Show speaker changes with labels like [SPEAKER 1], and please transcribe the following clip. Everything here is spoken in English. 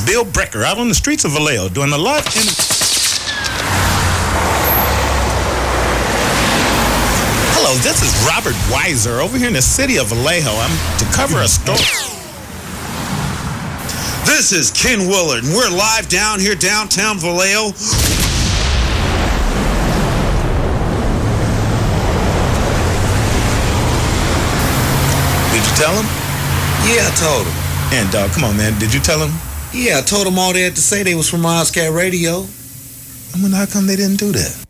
[SPEAKER 1] Bill Brecker out on the streets of Vallejo doing a live interview. Hello, this is Robert Weiser over here in the city of Vallejo. I'm to cover a story.
[SPEAKER 2] This is Ken Willard, and we're live down here downtown Vallejo.
[SPEAKER 1] Did you tell him?
[SPEAKER 2] Yeah, I told him.
[SPEAKER 1] And come on, man, did you tell him?
[SPEAKER 2] Yeah, I told them all they had to say. They was from Ozcat Radio.
[SPEAKER 1] I wonder how come they didn't do that.